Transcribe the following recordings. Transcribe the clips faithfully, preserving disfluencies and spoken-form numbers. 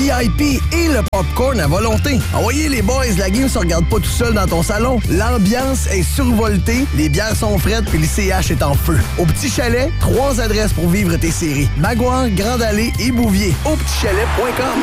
V I P et le popcorn à volonté. Envoyez les boys, la game se regarde pas tout seul dans ton salon. L'ambiance est survoltée, les bières sont frettes puis le C H est en feu. Au Petit Chalet, trois adresses pour vivre tes séries. Maguire, Grande Allée et Bouvier. au petit chalet point com.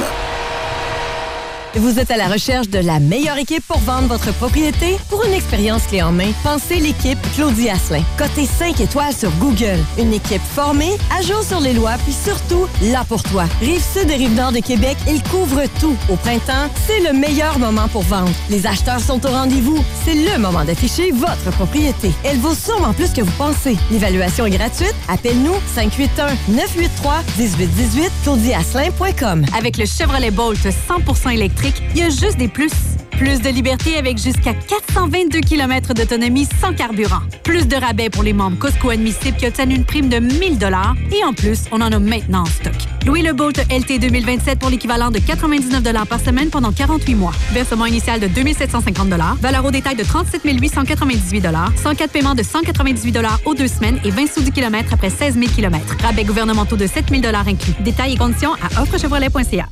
Vous êtes à la recherche de la meilleure équipe pour vendre votre propriété? Pour une expérience clé en main, pensez l'équipe Claudie Asselin. Cotée cinq étoiles sur Google. Une équipe formée, à jour sur les lois, puis surtout, là pour toi. Rive-Sud et Rive-Nord de Québec, ils couvrent tout. Au printemps, c'est le meilleur moment pour vendre. Les acheteurs sont au rendez-vous. C'est le moment d'afficher votre propriété. Elle vaut sûrement plus que vous pensez. L'évaluation est gratuite. Appelle-nous cinq huit un, neuf huit trois, un huit un huit, claudie asselin point com. Avec le Chevrolet Bolt cent pour cent électrique, il y a juste des plus. Plus de liberté avec jusqu'à quatre cent vingt-deux kilomètres d'autonomie sans carburant. Plus de rabais pour les membres Costco admissibles qui obtiennent une prime de mille dollars. Et en plus, on en a maintenant en stock. Louez le Bolt L T deux mille vingt-sept pour l'équivalent de quatre-vingt-dix-neuf dollars par semaine pendant quarante-huit mois. Versement initial de deux mille sept cent cinquante dollars. Valeur au détail de trente-sept mille huit cent quatre-vingt-dix-huit dollars. cent quatre paiements de cent quatre-vingt-dix-huit dollars aux deux semaines et vingt sous du kilomètre après seize mille kilomètres. Rabais gouvernementaux de sept mille dollars inclus. Détails et conditions à offre chevrolet point c a.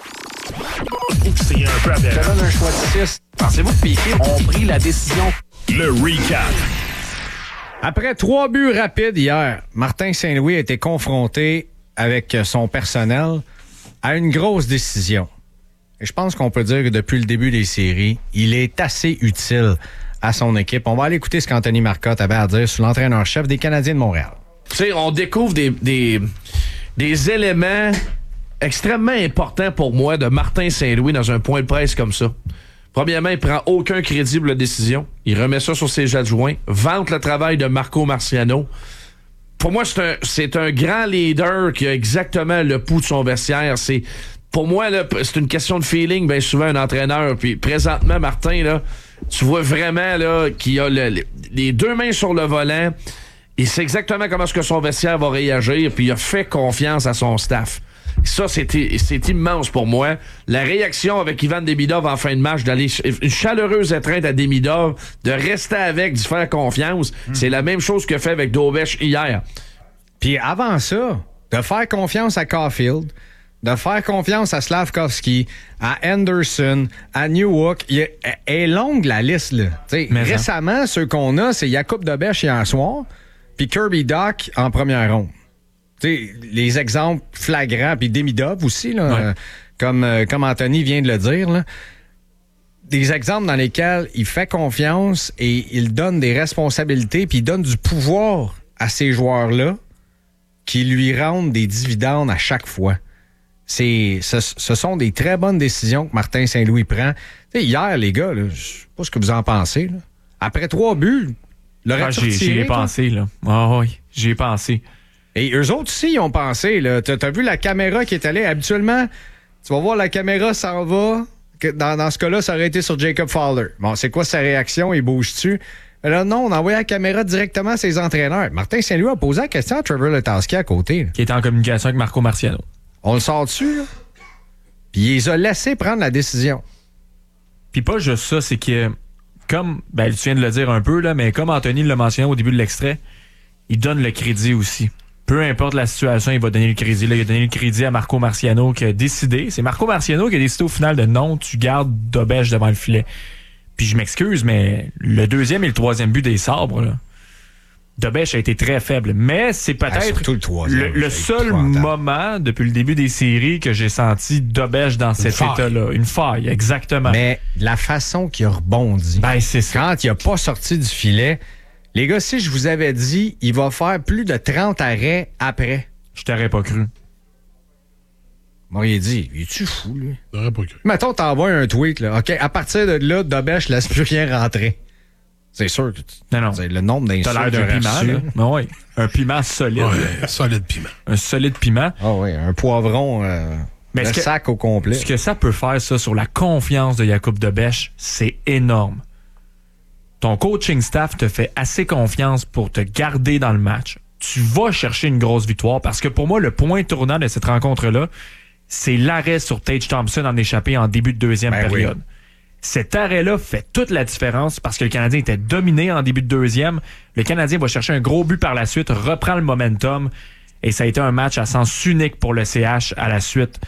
C'est un peu aberrant. Je donne un choix de six. Pensez-vous que Piquet ont pris la décision? Le recap. Après trois buts rapides hier, Martin Saint-Louis a été confronté avec son personnel à une grosse décision. Et je pense qu'on peut dire que depuis le début des séries, il est assez utile à son équipe. On va aller écouter ce qu'Anthony Marcotte avait à dire sur l'entraîneur-chef des Canadiens de Montréal. Tu sais, on découvre des, des, des éléments extrêmement important pour moi de Martin Saint-Louis dans un point de presse comme ça. Premièrement, il prend aucun crédit pour la décision. Il remet ça sur ses adjoints. Vante le travail de Marco Marciano. Pour moi, c'est un, c'est un grand leader qui a exactement le pouls de son vestiaire. C'est, pour moi, là, c'est une question de feeling, bien souvent, un entraîneur. Puis présentement, Martin, là, tu vois vraiment là, qu'il a le, les deux mains sur le volant. Il sait exactement comment est-ce que son vestiaire va réagir. Puis il a fait confiance à son staff. Ça, c'était, c'est immense pour moi. La réaction avec Ivan Demidov en fin de match, d'aller une chaleureuse étreinte à Demidov, de rester avec, d'y faire confiance, mmh. c'est la même chose que fait avec Dobech hier. Puis avant ça, de faire confiance à Caulfield, de faire confiance à Slavkovski, à Anderson, à Newhook, elle est longue la liste. Là. Récemment, hein? Ceux qu'on a, c'est Jakub Dobech hier soir, puis Kirby Dach en première ronde. T'sais, les exemples flagrants, puis Demidov aussi, là, ouais. euh, comme, euh, comme Anthony vient de le dire, là, des exemples dans lesquels il fait confiance et il donne des responsabilités, puis il donne du pouvoir à ces joueurs-là qui lui rendent des dividendes à chaque fois. C'est, ce, ce sont des très bonnes décisions que Martin Saint-Louis prend. T'sais, hier, les gars, je sais pas ce que vous en pensez. Là. Après trois buts, ah, j'y, j'y ai pensé. Là. Ah oui, j'y ai pensé. Et eux autres aussi, ils ont pensé. Là. T'as, t'as vu la caméra qui est allée. Habituellement, tu vas voir la caméra s'en va. Dans, dans ce cas-là, ça aurait été sur Jacob Fowler. Bon, c'est quoi sa réaction? Il bouge-tu? Là, non, on a envoyé la caméra directement à ses entraîneurs. Martin Saint-Louis a posé la question à Trevor Letowski à côté. Là. Qui est en communication avec Marco Marciano. On le sort dessus, là. Puis il les a laissés prendre la décision. Puis pas juste ça, c'est que, comme, ben, tu viens de le dire un peu, là, mais comme Anthony l'a mentionné au début de l'extrait, il donne le crédit aussi. Peu importe la situation, il va donner le crédit. Là, il a donné le crédit à Marco Marciano qui a décidé. C'est Marco Marciano qui a décidé au final de non, tu gardes Dobech devant le filet. Puis je m'excuse, mais le deuxième et le troisième but des Sabres, là, Dobech a été très faible. Mais c'est peut-être ah, le, troisième, le, le seul moment depuis le début des séries que j'ai senti Dobech dans cet Une état-là. Une faille, exactement. Mais la façon qu'il a rebondi, ben, c'est ça. Quand il n'a pas sorti du filet... Les gars, si je vous avais dit, il va faire plus de trente arrêts après. Je t'aurais pas cru. Moi, il a dit, es-tu fou, lui? J'aurais pas cru. Mettons, t'envoies un tweet, là. OK, à partir de là, Dobech laisse plus rien rentrer. C'est sûr que tu... Non, non. Le nombre d'insultes. T'as l'air d'un piment, là. Ben oui. Un piment solide. Ouais, solide piment. Un solide piment. Ah oui, un poivron, euh, Mais le que, sac au complet. Ce que ça peut faire, ça, sur la confiance de Jakub Dobech, c'est énorme. Ton coaching staff te fait assez confiance pour te garder dans le match. Tu vas chercher une grosse victoire parce que pour moi, le point tournant de cette rencontre-là, c'est l'arrêt sur Tage Thompson en échappé en début de deuxième ben période. Oui. Cet arrêt-là fait toute la différence parce que le Canadien était dominé en début de deuxième. Le Canadien va chercher un gros but par la suite, reprend le momentum et ça a été un match à sens unique pour le C H à la suite.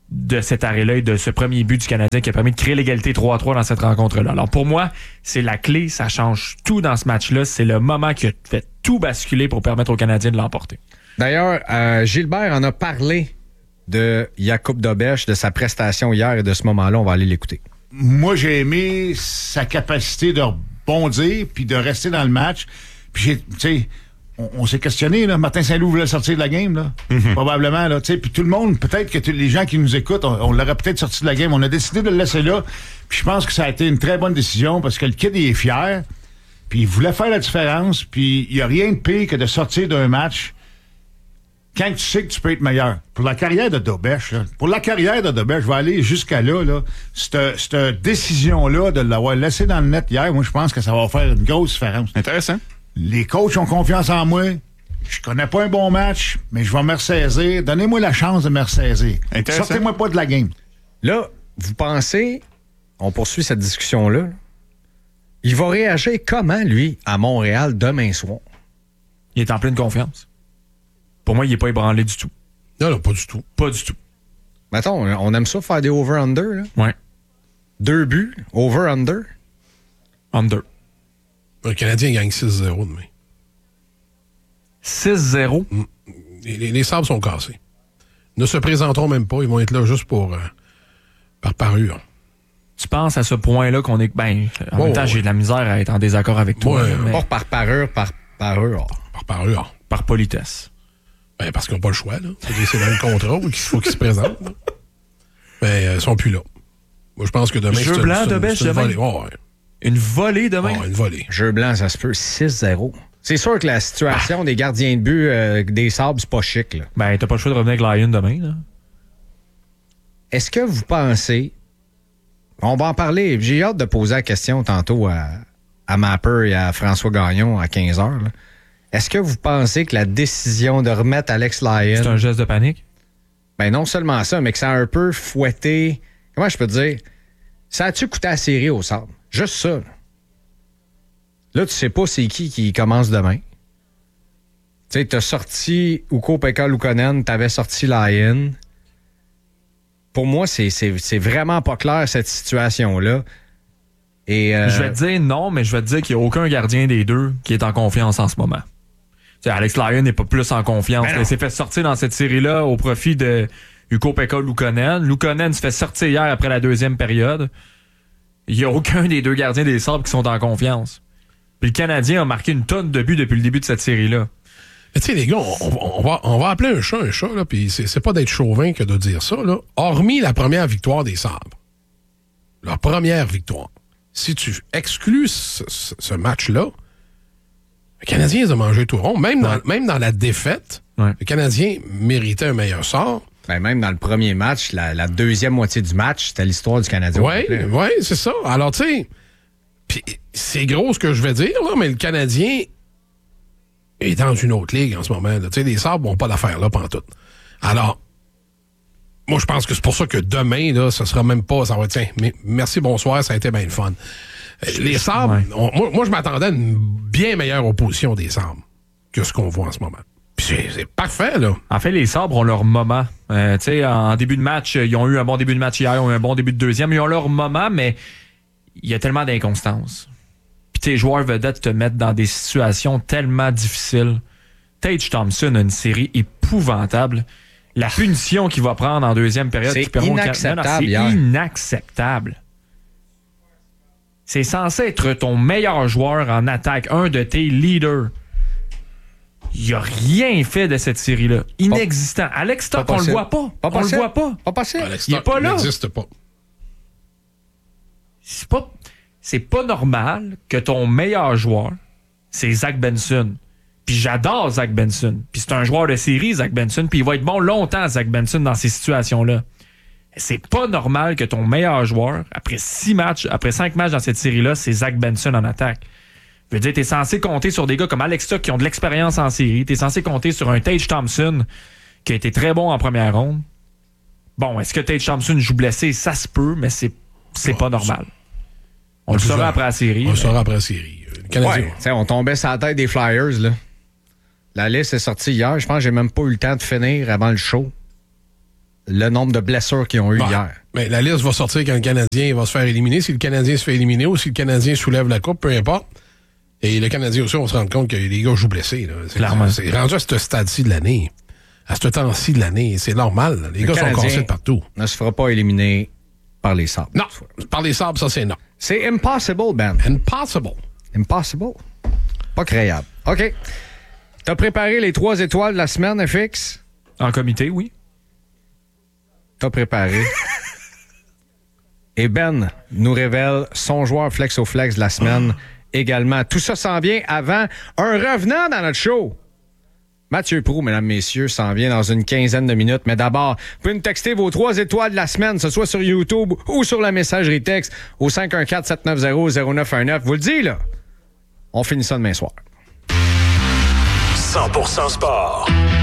de cet arrêt-là et de ce premier but du Canadien qui a permis de créer l'égalité trois à trois dans cette rencontre-là. Alors pour moi, c'est la clé, ça change tout dans ce match-là. C'est le moment qui a fait tout basculer pour permettre aux Canadiens de l'emporter. D'ailleurs, euh, Gilbert en a parlé de Jakub Dobeš, de sa prestation hier et de ce moment-là. On va aller l'écouter. Moi, j'ai aimé sa capacité de rebondir puis de rester dans le match. Puis, j'ai, tu sais, on, on s'est questionné, là. Martin Saint-Loup voulait sortir de la game, là. Mm-hmm. Probablement, là. Tu sais, puis tout le monde, peut-être que t- les gens qui nous écoutent, on, on l'aurait peut-être sorti de la game. On a décidé de le laisser là. Puis je pense que ça a été une très bonne décision parce que le kid, il est fier. Puis il voulait faire la différence. Puis il n'y a rien de pire que de sortir d'un match quand tu sais que tu peux être meilleur. Pour la carrière de Dobeš, là, pour la carrière de Dobeš, je vais aller jusqu'à là, là. Cette, cette décision-là de l'avoir laissé dans le net hier, moi, je pense que ça va faire une grosse différence. Intéressant. Les coachs ont confiance en moi. Je connais pas un bon match, mais je vais me ressaisir. Donnez-moi la chance de me ressaisir. Sortez-moi pas de la game. Là, vous pensez, on poursuit cette discussion-là, il va réagir comment, lui, à Montréal demain soir? Il est en pleine confiance. Pour moi, il n'est pas ébranlé du tout. Non, non, pas du tout. Pas du tout. Mettons, on aime ça faire des over-under, là. Ouais. Deux buts, over-under. Under. Le Canadien gagne six zéro demain. six zéro? Mm. Les, les, les sables sont cassés. Ils ne se présenteront même pas. Ils vont être là juste pour euh, par parure. Tu penses à ce point-là qu'on est... Ben, en oh, même temps, ouais. j'ai de la misère à être en désaccord avec toi. Ouais, mais... Pas par parure, par parure. Par parure. Par politesse. Ben, parce qu'ils n'ont pas le choix, là. C'est dans le contrat qu'il faut qu'ils se présentent. Là. Mais euh, ils sont plus là. Moi, je pense que demain, Jeu c'est, blanc c'est, de c'est, Bech c'est une demain? volée. Oh, ouais. Une volée demain? Oh, une volée. Jeu blanc, ça se peut. six zéro. C'est sûr que la situation ah. des gardiens de but euh, des Sabres, c'est pas chic, là. Ben, t'as pas le choix de revenir avec Lyon demain, là. Est-ce que vous pensez... On va en parler. J'ai hâte de poser la question tantôt à, à Mapper et à François Gagnon à quinze heures, là. Est-ce que vous pensez que la décision de remettre Alex Lyon... C'est un geste de panique? Ben non seulement ça, mais que ça a un peu fouetté... Comment je peux dire? Ça a-tu coûté la série au Sabres? Juste ça. Là, là tu sais pas c'est qui qui commence demain. Tu sais, t'as sorti Ukko-Pekka Luukkonen, t'avais sorti Lyon. Pour moi, c'est, c'est, c'est vraiment pas clair, cette situation-là. Et euh... Je vais te dire non, mais je vais te dire qu'il n'y a aucun gardien des deux qui est en confiance en ce moment. T'sais, Alex Lyon n'est pas plus en confiance. Il s'est fait sortir dans cette série-là au profit de Ukko-Pekka Luukkonen. Luukkonen se fait sortir hier après la deuxième période. Il n'y a aucun des deux gardiens des Sabres qui sont en confiance. Puis le Canadien a marqué une tonne de buts depuis le début de cette série-là. Mais tu sais, les gars, on, on, va, on va appeler un chat un chat, là, puis c'est, c'est pas d'être chauvin que de dire ça, là. Hormis la première victoire des Sabres, leur première victoire, si tu exclus ce, ce, ce match-là, le Canadien a mangé tout rond. Même, ouais. dans, même dans la défaite, ouais. le Canadien méritait un meilleur sort. Ben même dans le premier match, la, la deuxième moitié du match, c'était l'histoire du Canadien. Oui, oui, c'est ça. Alors, tu sais, c'est gros ce que je vais dire, là, mais le Canadien est dans une autre ligue en ce moment. Tu sais, les Sabres n'ont pas d'affaires là, pantoute. Alors, moi, je pense que c'est pour ça que demain, là, ce sera même pas... Ça va être, tiens, merci, bonsoir, ça a été bien le fun. Les Sabres, ouais. on, moi, moi, je m'attendais à une bien meilleure opposition des Sabres que ce qu'on voit en ce moment. Puis c'est, c'est parfait, là. En fait, les Sabres ont leur moment. Euh, tu sais, en début de match, ils ont eu un bon début de match hier, ils ont eu un bon début de deuxième. Ils ont leur moment, mais il y a tellement d'inconstance. Puis tes joueurs vedettes te mettent dans des situations tellement difficiles. Tage Thompson a une série épouvantable. La punition qu'il va prendre en deuxième période... C'est qui inacceptable. Non, non, c'est hier. inacceptable. C'est censé être ton meilleur joueur en attaque, un de tes leaders. Il n'a rien fait de cette série-là. Inexistant. Pas, Alex Stock, on le voit pas. pas on le voit pas. Pas possible. Alex il n'est pas là. Il n'existe pas. C'est pas, c'est pas normal que ton meilleur joueur, c'est Zach Benson. Puis j'adore Zach Benson. Puis c'est un joueur de série, Zach Benson. Puis il va être bon longtemps, Zach Benson, dans ces situations-là. C'est pas normal que ton meilleur joueur, après six matchs, après cinq matchs dans cette série-là, c'est Zach Benson en attaque. Je veux dire, t'es censé compter sur des gars comme Alex Stock qui ont de l'expérience en série. T'es censé compter sur un Tage Thompson qui a été très bon en première ronde. Bon, est-ce que Tage Thompson joue blessé? Ça se peut, mais c'est, c'est oh, pas normal. On, on le saura après la série. On le saura après la série. Ouais, on tombait sur la tête des Flyers, là. La liste est sortie hier. Je pense que j'ai même pas eu le temps de finir avant le show. le nombre de blessures qu'ils ont eu bah, hier. Mais la liste va sortir quand le Canadien va se faire éliminer. Si le Canadien se fait éliminer ou si le Canadien soulève la coupe, peu importe. Et le Canadien aussi, on se rend compte que les gars jouent blessés. Là. C'est, Clairement. C'est rendu à ce stade-ci de l'année. À ce temps-ci de l'année. C'est normal. Là. Les le gars Canadien sont cassés de partout. Ne se fera pas éliminer par les Sabres. Non. Par les Sabres, ça, c'est non. C'est impossible, Ben. Impossible. Impossible. Pas créable. OK. T'as préparé les trois étoiles de la semaine, F X? En comité, oui. T'as préparé. Et Ben nous révèle son joueur flex au flex de la semaine oh. également. Tout ça s'en vient avant un revenant dans notre show. Mathieu Proulx, mesdames, messieurs, s'en vient dans une quinzaine de minutes. Mais d'abord, vous pouvez nous texter vos trois étoiles de la semaine, que ce soit sur YouTube ou sur la messagerie texte au cinq un quatre, sept neuf zéro, zéro neuf un neuf. Vous le dis, là. On finit ça demain soir. cent pour cent sport.